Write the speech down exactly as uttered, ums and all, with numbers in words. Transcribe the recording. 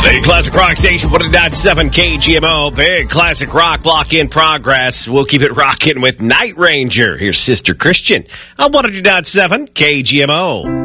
The Classic Rock Station, one oh nine point seven K G M O. Big Classic Rock block in progress. We'll keep it rocking with Night Ranger. Here's Sister Christian on one oh nine point seven K G M O.